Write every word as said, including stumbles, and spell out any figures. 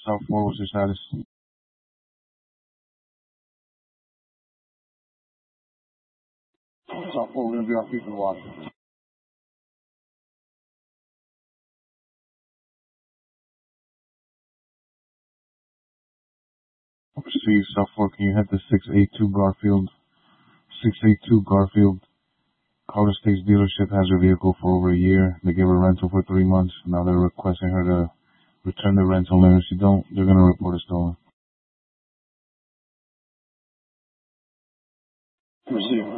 South four, what's your status? South four, we're gonna be on feet and watch. Proceed, South four, can you head to six eight two Garfield? six eight two Garfield. Color States dealership has her vehicle for over a year. They gave her rental for three months. Now they're requesting her to return the rental, and if she don't, they're gonna report it stolen. Proceed.